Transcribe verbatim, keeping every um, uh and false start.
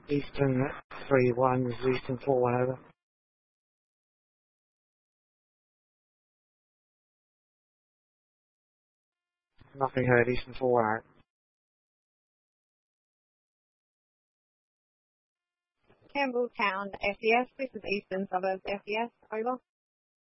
Eastern three one, this is Eastern four one over. Nothing heard, Eastern four one out. Campbelltown, F D S, this is Eastern Suburbs, F D S, over.